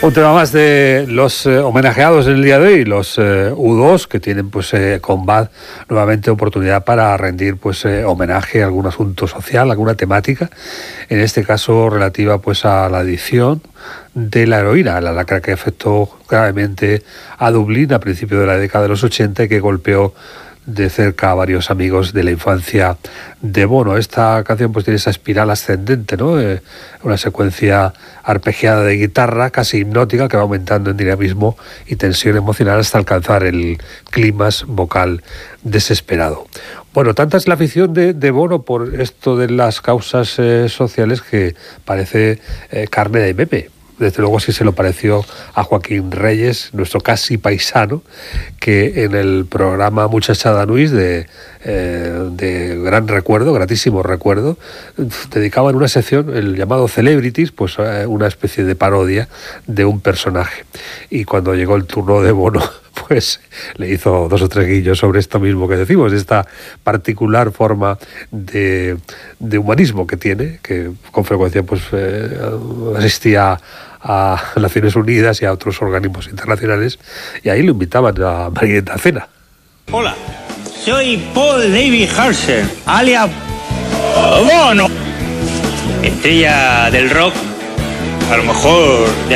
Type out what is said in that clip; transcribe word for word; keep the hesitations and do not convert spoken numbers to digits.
Un tema más de los eh, homenajeados en el día de hoy, los eh, U dos, que tienen pues eh, con B A D nuevamente oportunidad para rendir pues eh, homenaje a algún asunto social, alguna temática, en este caso relativa pues a la adicción de la heroína, la lacra que afectó gravemente a Dublín a principios de la década de los ochenta y que golpeó de cerca a varios amigos de la infancia de Bono. Esta canción pues tiene esa espiral ascendente, ¿no? Eh, una secuencia arpegiada de guitarra, casi hipnótica, que va aumentando en dinamismo y tensión emocional hasta alcanzar el clímax vocal desesperado. Bueno, tanta es la afición de, de Bono por esto de las causas eh, sociales que parece eh, carne de meme. Desde luego sí se lo pareció a Joaquín Reyes, nuestro casi paisano, que en el programa Muchachada Nuis, de, eh, de gran recuerdo, gratísimo recuerdo, dedicaban una sección, el llamado Celebrities, pues eh, una especie de parodia de un personaje. Y cuando llegó el turno de Bono, pues le hizo dos o tres guillos sobre esto mismo que decimos, esta particular forma de, de humanismo que tiene, que con frecuencia pues eh, asistía a Naciones Unidas y a otros organismos internacionales, y ahí lo invitaban a Marieta Cena. Hola, soy Paul David Harser, alias Bono, estrella del rock, a lo mejor de